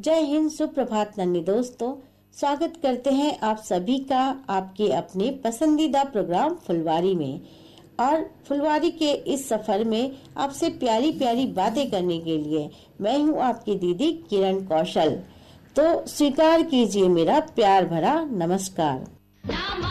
जय हिंद, सुप्रभात नन्ही दोस्तों। स्वागत करते हैं आप सभी का आपके अपने पसंदीदा प्रोग्राम फुलवारी में। और फुलवारी के इस सफर में आपसे प्यारी प्यारी बातें करने के लिए मैं हूँ आपकी दीदी किरण कौशल। तो स्वीकार कीजिए मेरा प्यार भरा नमस्कार।